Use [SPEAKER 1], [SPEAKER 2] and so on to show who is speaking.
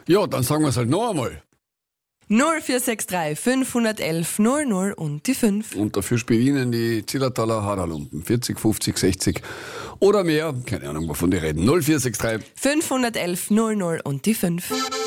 [SPEAKER 1] Ja, dann sagen wir es halt noch einmal.
[SPEAKER 2] 0463 511 00 und die 5.
[SPEAKER 1] Und dafür spiele ich Ihnen die Zillertaler Haderlumpen. 40, 50, 60 oder mehr. Keine Ahnung, wovon die reden. 0463
[SPEAKER 2] 511 00 und die 5.